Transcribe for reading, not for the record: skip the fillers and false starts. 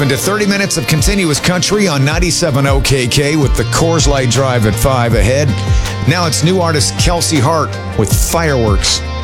off into 30 minutes of continuous country on 97 OKK with the Coors Light Drive at 5 ahead. Now it's new artist Kelsey Hart with Fireworks.